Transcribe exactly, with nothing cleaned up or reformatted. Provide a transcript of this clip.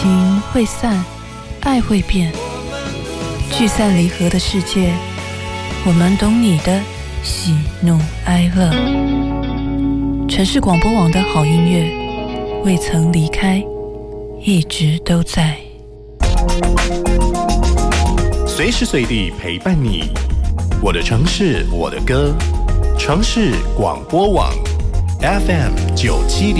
情会散，爱会变，聚散离合的世界，我们懂你的喜怒哀乐。城市广播网的好音乐，未曾离开，一直都在， 随时随地陪伴你。我的城市，我的歌，城市广播网 F M 九七点。